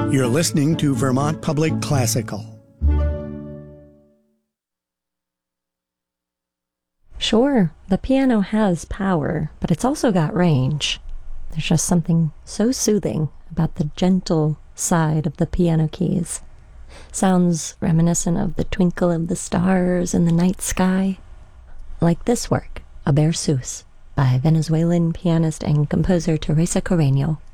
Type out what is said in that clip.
You're listening to Vermont Public Classical. Sure, the piano has power, but it's also got range. There's just something so soothing about the gentle side of the piano keys. Sounds reminiscent of the twinkle of the stars in the night sky. Like this work, A Berceuse, by Venezuelan pianist and composer Teresa Carreño.